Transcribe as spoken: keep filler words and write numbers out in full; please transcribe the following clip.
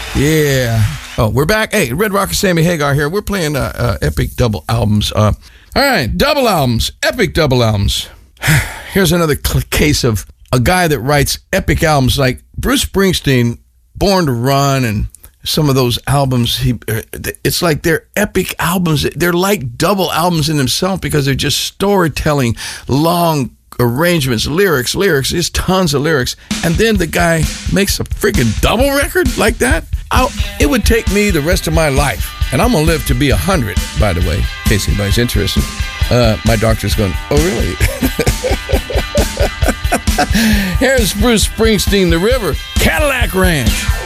Yeah. Oh, we're back. Hey, Red Rocker Sammy Hagar here. We're playing uh, uh, epic double albums. Uh, all right, double albums, epic double albums. Here's another cl- case of a guy that writes epic albums like Bruce Springsteen, Born to Run, and some of those albums. He, it's like they're epic albums. They're like double albums in themselves because they're just storytelling, long arrangements, lyrics, lyrics, just tons of lyrics. And then the guy makes a freaking double record like that. I'll, it would take me the rest of my life. And I'm going to live to be one hundred, by the way, in case anybody's interested. Uh, my doctor's going, oh, really? Here's Bruce Springsteen, The River, Cadillac Ranch.